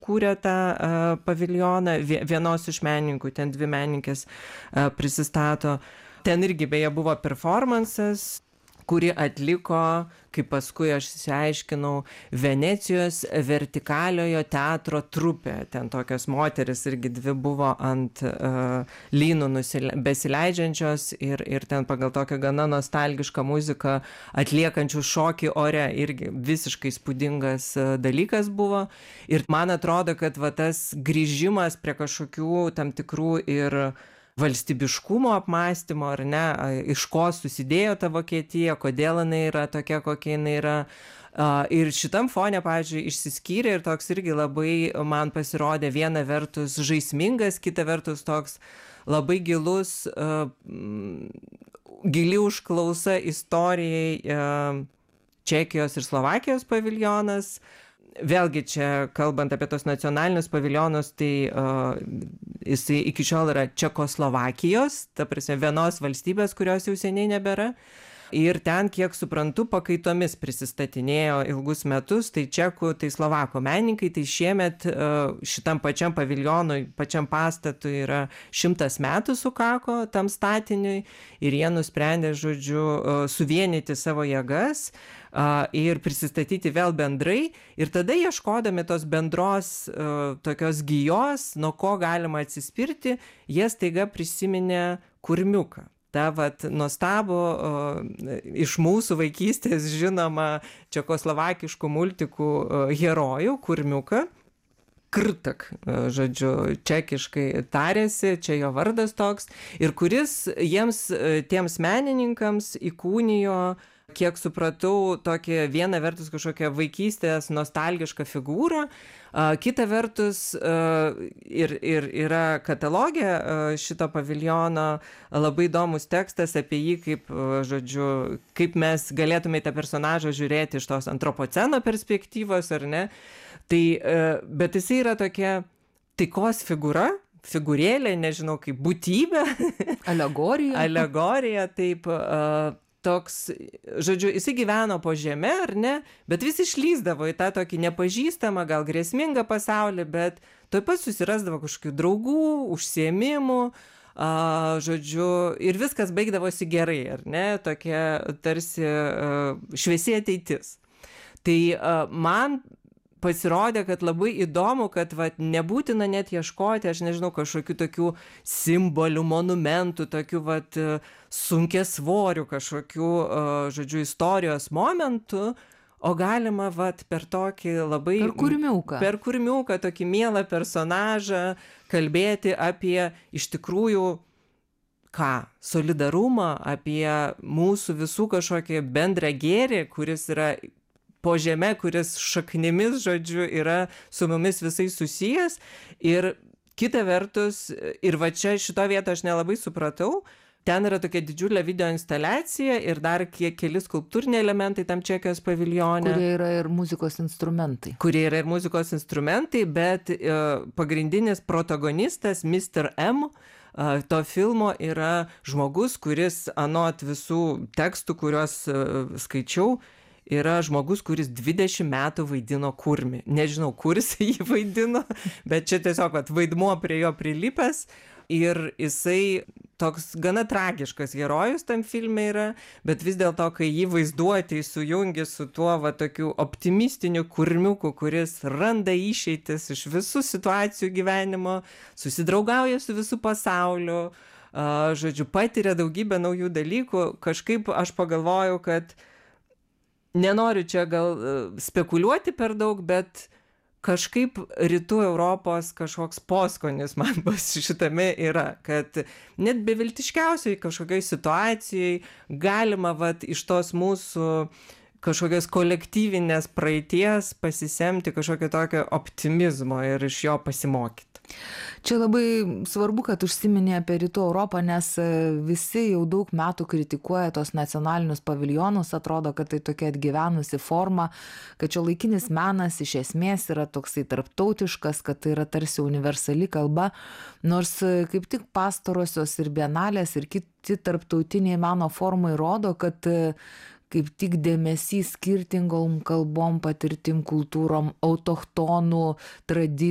kūrė tą paviljoną, vienos iš menininkų, ten dvi menininkės prisistato. Ten irgi beje buvo performansas, kurį atliko, kaip paskui aš išsiaiškinau, Venecijos vertikaliojo teatro trupė. Ten tokios moteris irgi dvi buvo ant lynų besileidžiančios ir ten pagal tokią gana nostalgišką muziką atliekančių šokį ore. Irgi visiškai įspūdingas dalykas buvo. Ir man atrodo, kad va tas grįžimas prie kažkokių tam tikrų ir valstybiškumo apmąstymo, ar ne, iš ko susidėjo ta Vokietija, kodėl jinai yra tokia, kokia jinai yra. Ir šitam fone, pavyzdžiui, išsiskyrė ir toks irgi labai man pasirodė viena vertus žaismingas, kita vertus toks labai gilus, gili užklausa istorijai Čekijos ir Slovakijos paviljonas. Vėlgi čia, kalbant apie tos nacionalinius paviljonus, tai jisai iki šiol yra Čekoslovakijos, ta prasme vienos valstybės, kurios jau seniai nebėra. Ir ten, kiek suprantu, pakaitomis prisistatinėjo ilgus metus, tai čekų, tai slovako menininkai, tai šiemet šitam pačiam paviljonui, pačiam pastatui yra 100 metų sukako tam statiniui ir jie nusprendė, žodžiu, suvienyti savo jėgas ir prisistatyti vėl bendrai. Ir tada ieškodami tos bendros tokios gijos, nuo ko galima atsispirti, jie staiga prisiminė Kurmiuką. Ta vat nuostabų iš mūsų vaikystės žinoma čekoslovakiškų multikų herojų Kurmiuką. Krtak, žodžiu, čekiškai tarėsi, čia jo vardas toks, ir kuris jiems, tiems menininkams įkūnijo, kiek supratau, tokia viena vertus kažkokia vaikystės nostalgiška figūra, kita vertus ir yra katalogė šito paviljono labai įdomus tekstas apie jį, kaip, žodžiu, kaip mes galėtume į tą personažą žiūrėti iš tos antropoceno perspektyvos, ar ne? Tai, bet jisai yra tokia taikos figūra, figūrėlė, nežinau, kaip būtybė. Alegorija. Alegorija, taip. Toks, žodžiu, jisai gyveno po žeme, ar ne, bet vis išlįsdavo į tą tokį nepažįstamą, gal grėsmingą pasaulį, bet tuoj pat susirasdavo kažkokių draugų, užsiėmimų, žodžiu, ir viskas baigdavosi gerai, ar ne, tokia tarsi šviesi ateitis. Tai man pasirodė, kad labai įdomu, kad vat, nebūtina net ieškoti, aš nežinau, kažkokių tokių simbolių, monumentų, tokių vat, sunkiasvorių kažkokių, žodžiu, istorijos momentų, o galima vat, per tokį labai... Per Kurmiuką, tokį mielą personažą kalbėti apie iš tikrųjų solidarumą, apie mūsų visų kažkokį bendrą gėrį, kuris yra po žeme, kuris šaknimis, žodžiu, yra su mumis visais susijęs. Ir kita vertus, ir va čia šito vietą aš nelabai supratau, ten yra tokia didžiulė video instaliacija ir dar keli skulptūriniai elementai tam Čekijos paviljone. Kurie yra ir muzikos instrumentai. Bet pagrindinis protagonistas, Mr. M, to filmo yra žmogus, kuris anot visų tekstų, kuriuos skaičiau, yra žmogus, kuris 20 metų vaidino Kurmį. Nežinau, kur jis jį vaidino, bet čia tiesiog vaidmuo prie jo prilipęs. Ir jisai toks gana tragiškas herojus tam filme yra, bet vis dėlto, kai jį vaizduoti sujungi su tuo tokiu optimistiniu Kurmiuku, kuris randa išeitis iš visų situacijų gyvenimo, susidraugauja su visų pasauliu, žodžiu, patiria daugybę naujų dalykų, kažkaip aš pagalvojau, kad nenoriu čia gal spekuliuoti per daug, bet kažkaip rytų Europos kažkoks poskonis man šitame yra, kad net beviltiškiausiai kažkokiai situacijai galima iš tos mūsų kažkokios kolektyvinės praeities pasisemti kažkokio tokio optimizmo ir iš jo pasimokyti. Čia labai svarbu, kad užsiminė apie Rytų Europą, nes visi jau daug metų kritikuoja tos nacionalinius paviljonus, atrodo, kad tai tokia atgyvenusi forma, kad šiuolaikinis menas iš esmės yra toksai tarptautiškas, kad tai yra tarsi universali kalba, nors kaip tik pastarosios ir bienalės ir kiti tarptautiniai meno formai rodo, kad kaip tik dėmesys skirtingom kalbom, patirtim, kultūrom, autochtonų tradicijų,